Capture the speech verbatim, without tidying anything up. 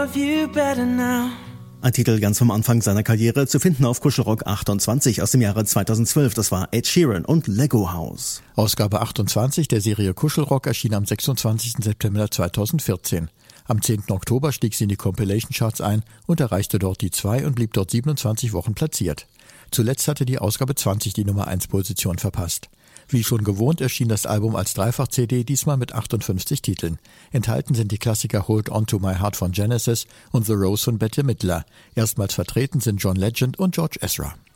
Ein Titel ganz vom Anfang seiner Karriere, zu finden auf Kuschelrock achtundzwanzig aus dem Jahre zweitausendzwölf. Das war Ed Sheeran und Lego House. Ausgabe achtundzwanzig der Serie Kuschelrock erschien am sechsundzwanzigsten September zweitausendvierzehn. Am zehnten Oktober stieg sie in die Compilation Charts ein und erreichte dort die zwei und blieb dort siebenundzwanzig Wochen platziert. Zuletzt hatte die Ausgabe zwanzig die Nummer eins Position verpasst. Wie schon gewohnt erschien das Album als Dreifach-C D, diesmal mit achtundfünfzig Titeln. Enthalten sind die Klassiker Hold On To My Heart von Genesis und The Rose von Bette Midler. Erstmals vertreten sind John Legend und George Ezra.